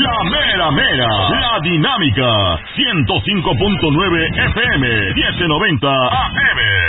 La mera mera, la dinámica, 105.9 FM, 790 AM.